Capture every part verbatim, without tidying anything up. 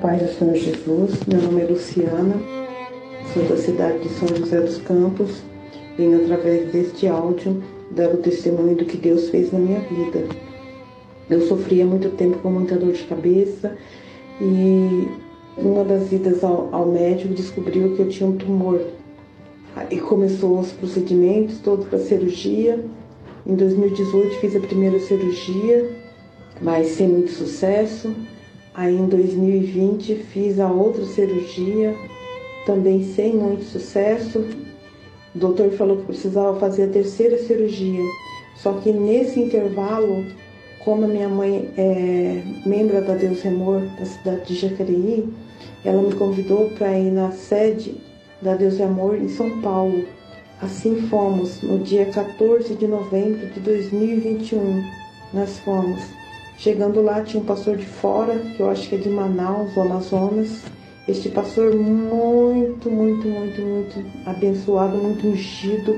paz do Senhor Jesus. Meu nome é Luciana, sou da cidade de São José dos Campos. Venho através deste áudio dar o testemunho do que Deus fez na minha vida. Eu sofria muito tempo com muita dor de cabeça e uma das idas ao, ao médico descobriu que eu tinha um tumor. E começou os procedimentos todos para cirurgia. Em dois mil e dezoito fiz a primeira cirurgia, mas sem muito sucesso. Aí em dois mil e vinte fiz a outra cirurgia, também sem muito sucesso. O doutor falou que precisava fazer a terceira cirurgia. Só que nesse intervalo, como a minha mãe é membro da Deus Remor, da cidade de Jacareí, ela me convidou para ir na sede da Deus Amor em São Paulo. Assim fomos, no dia quatorze de novembro de dois mil e vinte e um, nós fomos. Chegando lá, tinha um pastor de fora, que eu acho que é de Manaus, do Amazonas. Este pastor muito, muito, muito, muito abençoado, muito ungido.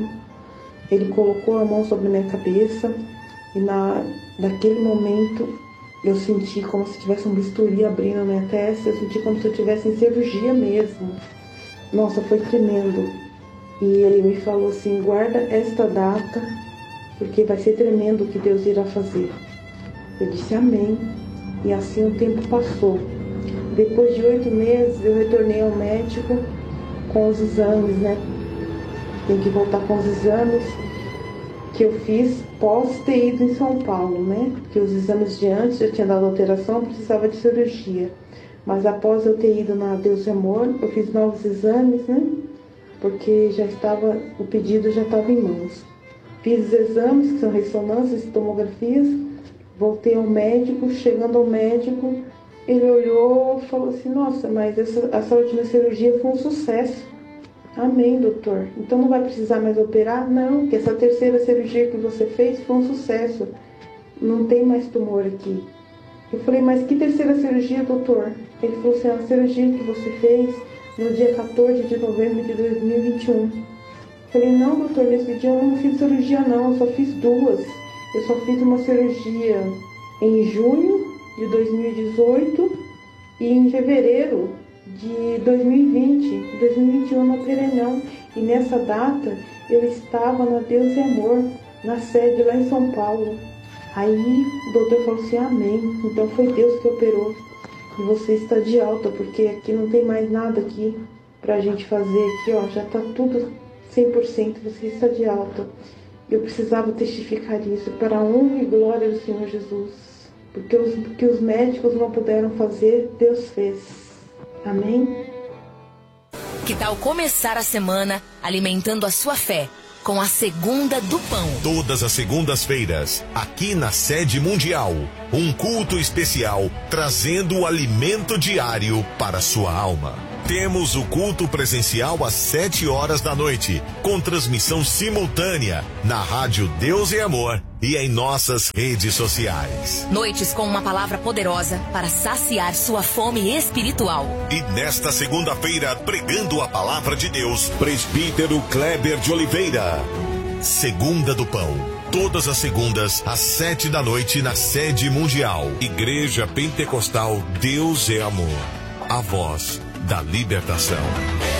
Ele colocou a mão sobre a minha cabeça e na, naquele momento eu senti como se tivesse um bisturi abrindo na minha testa. Eu senti como se eu estivesse em cirurgia mesmo. Nossa, foi tremendo. E ele me falou assim, guarda esta data, porque vai ser tremendo o que Deus irá fazer. Eu disse amém, e assim o tempo passou. Depois de oito meses eu retornei ao médico com os exames, né? Tem que voltar com os exames que eu fiz pós ter ido em São Paulo, né? Porque os exames de antes eu tinha dado alteração, precisava de cirurgia. Mas após eu ter ido na Deus Amor, eu fiz novos exames, né? Porque já estava, o pedido já estava em mãos. Fiz os exames, que são ressonâncias e tomografias. Voltei ao médico, chegando ao médico, ele olhou e falou assim, nossa, mas essa, essa última cirurgia foi um sucesso. Amém, doutor. Então não vai precisar mais operar? Não, que essa terceira cirurgia que você fez foi um sucesso. Não tem mais tumor aqui. Eu falei, mas que terceira cirurgia, doutor? Ele falou assim, a cirurgia que você fez no dia quatorze de novembro de dois mil e vinte e um. Eu falei, não, doutor, nesse dia eu não fiz cirurgia não, eu só fiz duas. Eu só fiz uma cirurgia em junho de dois mil e dezoito e em fevereiro de dois mil e vinte. Em dois mil e vinte e um eu não operei não. E nessa data eu estava na Deus e Amor, na sede lá em São Paulo. Aí o doutor falou assim, amém. Então foi Deus que operou. E você está de alta, porque aqui não tem mais nada aqui pra gente fazer. Aqui, ó, já tá tudo cem por cento. Você está de alta. Eu precisava testificar isso para a honra e glória do Senhor Jesus. Porque os que os médicos não puderam fazer, Deus fez. Amém? Que tal começar a semana alimentando a sua fé com a Segunda do Pão? Todas as segundas-feiras, aqui na Sede Mundial, um culto especial trazendo o alimento diário para a sua alma. Temos o culto presencial às sete horas da noite, com transmissão simultânea na rádio Deus e Amor e em nossas redes sociais. Noites com uma palavra poderosa para saciar sua fome espiritual. E nesta segunda-feira, pregando a palavra de Deus, presbítero Kleber de Oliveira. Segunda do Pão. Todas as segundas, às sete da noite, na Sede Mundial. Igreja Pentecostal Deus é Amor. A voz da libertação.